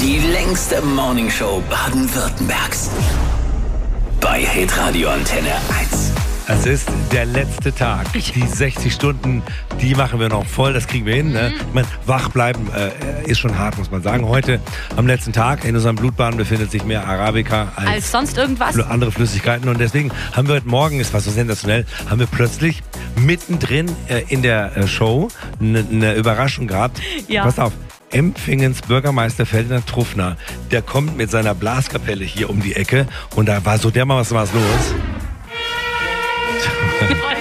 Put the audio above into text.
Die längste Morningshow Baden-Württembergs. Bei Hitradio Antenne 1. Es ist der letzte Tag. Die 60 Stunden, die machen wir noch voll. Das kriegen wir hin. Ne? Ich meine, wach bleiben ist schon hart, muss man sagen. Heute am letzten Tag in unserem Blutbahn befindet sich mehr Arabica als sonst irgendwas. Andere Flüssigkeiten. Und deswegen haben wir heute Morgen, es war so sensationell, haben wir plötzlich mittendrin in der Show eine Überraschung gehabt. Ja. Pass auf. Empfingens Bürgermeister Ferdinand Truffner, der kommt mit seiner Blaskapelle hier um die Ecke und da war so dermaßen was los.